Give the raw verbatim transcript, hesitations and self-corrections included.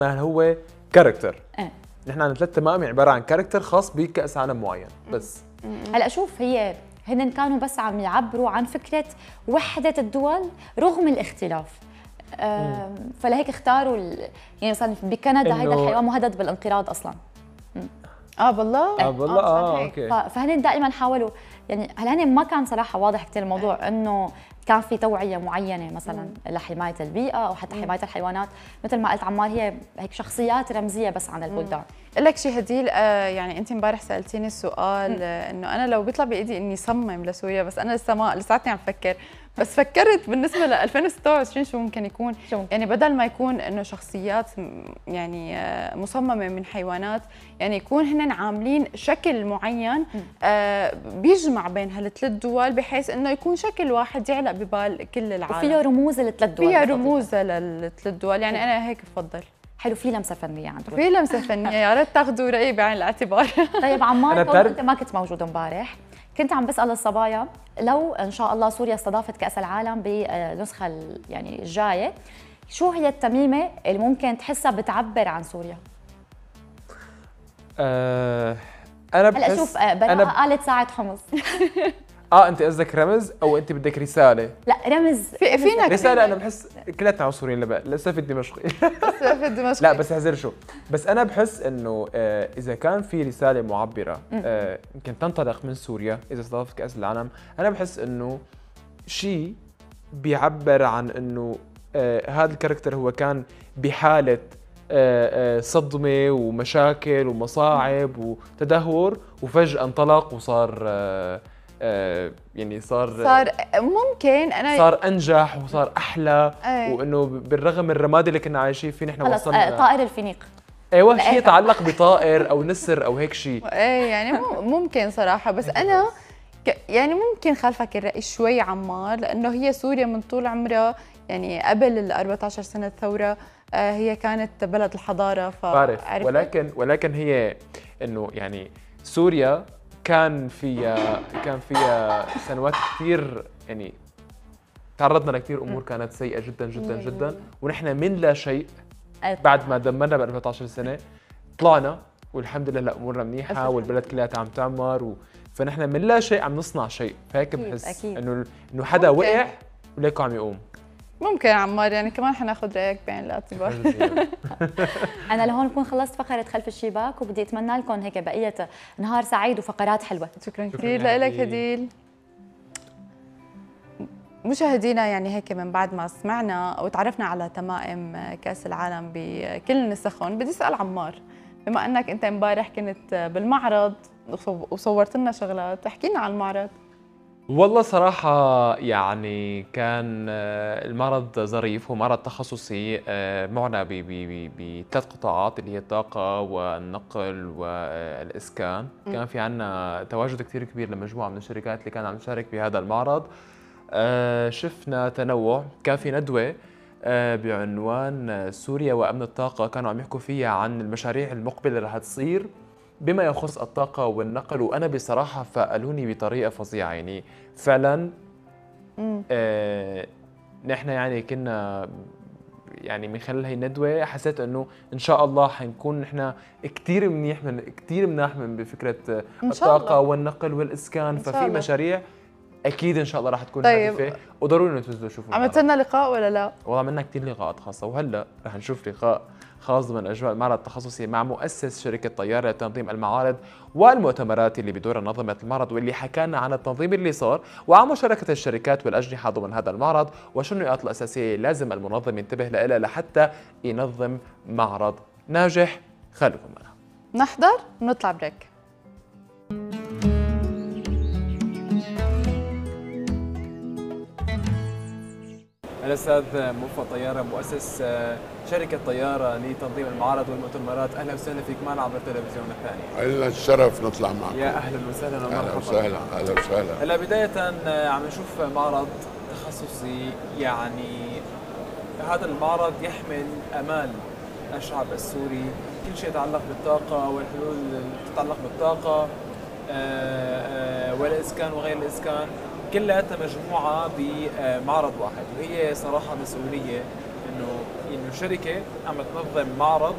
هو كاركتر. ايه نحن عندنا ثلاث تمام عباره عن كاركتر خاص بكاس عالم معين بس. هلا شوف، هي هن كانوا بس عم يعبروا عن فكره وحده الدول رغم الاختلاف. فلهيك اختاروا يعني مثلا بكندا هيدا الحيوان مهدد بالانقراض اصلا. اه والله اه والله اه اوكي. فهن دائما حاولوا، يعني هلا هن ما كان صراحه واضح كثير الموضوع انه كان في توعيه معينه مثلا مم. لحمايه البيئه او حتى مم. حمايه الحيوانات. مثل ما قلت عمار، هي هيك شخصيات رمزيه بس عن البلدان. اقول لك شيء هديل، آه يعني انت امبارح سالتيني السؤال آه انه انا لو بيطلع بايدي اني صمم لسوريا، بس انا لسه ما لساتني عم فكر. بس فكرت بالنسبه ل ألفين وستة وعشرين شو ممكن يكون. شو؟ يعني بدل ما يكون انه شخصيات يعني آه مصممه من حيوانات، يعني يكون هن عاملين شكل معين آه بيجمع بين هالثلاث دول، بحيث انه يكون شكل واحد يعلق ببال كل العالم، وفيه رموز للثلاث دول. فيها رموز للثلاث دول، يعني انا هيك بفضل. حلو، في لمسه فنيه عندكم. في لمسه فنيه، يا ريت تاخذوا رايي بعين الاعتبار. طيب عمار، كون انت ما كنت موجود امبارح، كنت عم بسال الصبايا لو ان شاء الله سوريا استضافت كاس العالم بالنسخه يعني الجايه، شو هي التميمه اللي ممكن تحسها بتعبر عن سوريا؟ أه انا بحس هلا شوف، براءة قالت ساعة حمص. اه انت قصدك رمز او انت بدك رساله؟ لا رمز. في فينا رساله. انا بحس كلاتنا سوريين لبقى لسه في الدمشقي. لسه في الدمشقي. لا بس هزر شو، بس انا بحس انه آه اذا كان في رساله معبره آه يمكن تنطلق من سوريا اذا استضافت كاس العالم، انا بحس انه شيء بيعبر عن انه آه هذا الكاركتر هو كان بحاله آه آه صدمه ومشاكل ومصاعب وتدهور، وفجاه انطلق وصار آه آه يعني صار صار ممكن انا صار انجح وصار احلى. أي. وانه بالرغم من الرماد اللي كنا عايشين فيه نحن وصلنا آه طائر الفينيق. ايوه، شيء يتعلق بطائر او نسر او هيك شيء. ايه يعني ممكن صراحه، بس انا يعني ممكن خالفك الراي شوي عمار، لانه هي سوريا من طول عمرها يعني قبل ال أربعة عشر سنه الثوره آه هي كانت بلد الحضاره. ف بعرف، ولكن ولكن هي انه يعني سوريا كان فيها كان فيها سنوات كثير، يعني تعرضنا لكثير امور كانت سيئه جدا جدا جدا، ونحن من لا شيء بعد ما دمرنا ب أربعة عشر سنه طلعنا، والحمد لله امورنا منيحه والبلد كلها عم تعمر و... فنحن من لا شيء عم نصنع شيء. فهيك بحس انه انه حدا وقع وليكو عم يقوم. ممكن عمار، يعني كمان حناخذ رايك بعين الاعتبار. انا لهون بكون خلصت فقره خلف الشباك، وبدي اتمنى لكم هيك بقيه نهار سعيد وفقرات حلوه. شكرا كثير لك هديل. مشاهدينا، يعني هيك من بعد ما سمعنا وتعرفنا على تمائم كاس العالم بكل نسخهم، بدي اسال عمار، بما انك انت امبارح كنت بالمعرض وصورت لنا شغلات، احكي لنا عن المعرض. والله صراحة يعني كان المعرض ظريف، هو معرض تخصصي معنى بثلاث قطاعات اللي هي الطاقة والنقل والإسكان. كان في عنا تواجد كثير كبير لمجموعة من الشركات اللي كانت عم تشارك بهذا المعرض. شفنا تنوع، كان في ندوة بعنوان سوريا وأمن الطاقة، كانوا عم يحكوا فيها عن المشاريع المقبلة اللي رح تصير بما يخص الطاقة والنقل. وأنا بصراحة فقالوني بطريقة فظيعة، يعني فعلاً آه نحن يعني كنا يعني من خلال هي الندوة حسيت إنه إن شاء الله حنكون نحن كتير منيح من كتير مناح من بفكرة الطاقة والنقل والإسكان. ففي مشاريع أكيد إن شاء الله راح تكون طيب. هادفة وضروري إنه تنزلوا تشوفوا. عملت لنا لقاء ولا لا؟ والله عملنا كتير لقاءات خاصة، وهلا رح نشوف لقاء خاص ضمن اجواء المعرض التخصصي مع مؤسس شركه طياره لتنظيم المعارض والمؤتمرات اللي بدورها نظمت المعرض، واللي حكى لنا عن التنظيم اللي صار وعن مشاركه الشركات والاجنحه ضمن هذا المعرض، وشو النقاط الاساسيه لازم المنظم ينتبه لها لحتى ينظم معرض ناجح. خليكم معنا نحضر ونطلع بريك. الاستاذ موفى طياره، مؤسس شركه طياره لتنظيم المعارض والمؤتمرات، اهلا وسهلا فيك معنا عبر التلفزيون الثاني. لنا الشرف نطلع معكم. يا اهلا وسهلا ومرحبا. اهلا وسهلا اهلا وسهلا. هلا بدايه عم نشوف معرض تخصصي، يعني هذا المعرض يحمل امال الشعب السوري، كل شيء يتعلق بالطاقه والحلول اللي تتعلق بالطاقه والاسكان وغير الاسكان، كلها مجموعه بمعرض واحد. وهي صراحه مسؤوليه انه انه شركه عم تنظم معرض